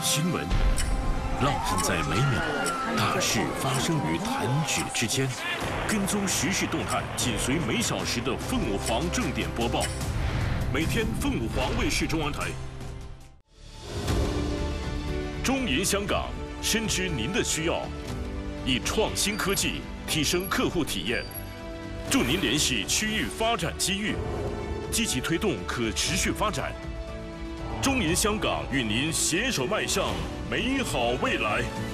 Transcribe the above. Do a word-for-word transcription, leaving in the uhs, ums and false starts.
新闻，浪漫在每秒，大事发生于弹指之间。跟踪时事动态，紧随每小时的凤舞凰正点播报。每天凤舞凰卫视中文台。中银香港深知您的需要，以创新科技提升客户体验，助您联系区域发展机遇，积极推动可持续发展。中银香港与您携手迈向美好未来。